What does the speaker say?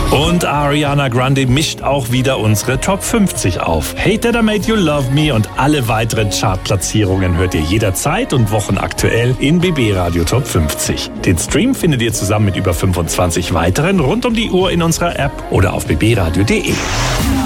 Und Ariana Grande mischt auch wieder unsere Top 50 auf. Hey That I Made You Love Me und alle weiteren Chartplatzierungen hört ihr jederzeit und wochenaktuell in BB Radio Top 50. Den Stream findet ihr zusammen mit über 25 weiteren rund um die Uhr in unserer App oder auf bbradio.de.